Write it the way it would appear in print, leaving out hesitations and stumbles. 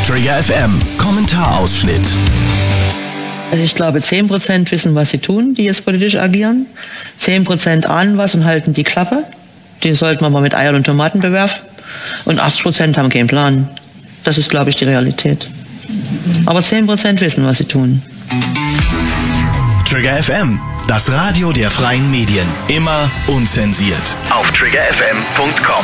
Trigger FM Kommentarausschnitt. Also ich glaube, 10% wissen, was sie tun, die jetzt politisch agieren. 10% ahnen was und halten die Klappe. Die sollten wir mal mit Eiern und Tomaten bewerfen. Und 80% haben keinen Plan. Das ist, glaube ich, die Realität. Aber 10% wissen, was sie tun. Trigger FM, das Radio der freien Medien. Immer unzensiert. Auf triggerfm.com.